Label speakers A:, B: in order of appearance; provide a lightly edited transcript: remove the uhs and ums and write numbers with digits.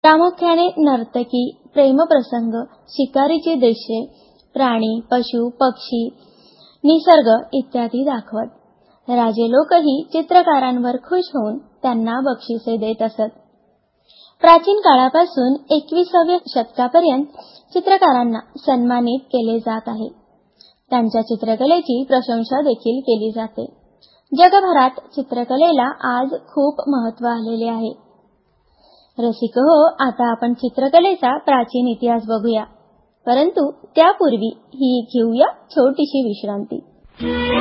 A: प्रामुख्याने नर्तकी, प्रेमप्रसंग, शिकारीची दृश्ये, प्राणी, पशु, पक्षी, निसर्ग इत्यादी दाखवत. राजे लोकही चित्रकारांवर खुश होऊन त्यांना बक्षिसे देत असत. प्राचीन काळापासून 21व्या शतकापर्यंत चित्रकारांना सन्मानित केले जात आहे. त्यांच्या चित्रकलेची प्रशंसा देखील केली जाते. जगभरात चित्रकलेला आज खूप महत्त्व आलेले आहे. रसिको, आता आपण चित्रकलेचा प्राचीन इतिहास बघूया. परंतु त्यापूर्वी ही घेऊया छोटीशी विश्रांती.